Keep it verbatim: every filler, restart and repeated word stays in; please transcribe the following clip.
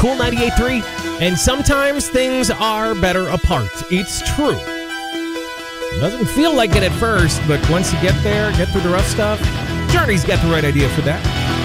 Cool ninety-eight point three. And sometimes things are better apart. It's true. It doesn't feel like it at first, but once you get there, get through the rough stuff, Journey's got the right idea for that.